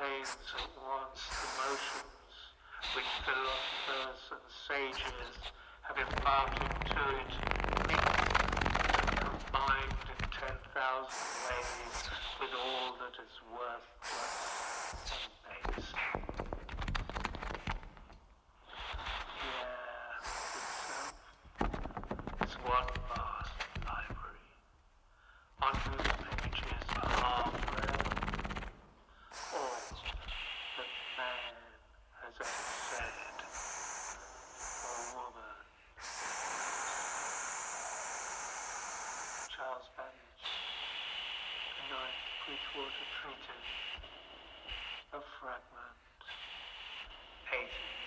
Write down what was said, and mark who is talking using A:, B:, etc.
A: contains at once the motions which philosophers and sages have imparted to it, mixed and combined in 10,000 ways with all that is worthless and base. It's one vast library, on whose pages are read all that man has ever said, or woman. Charles Babbage, The Ninth Bridgewater Treatise, a fragment, 18.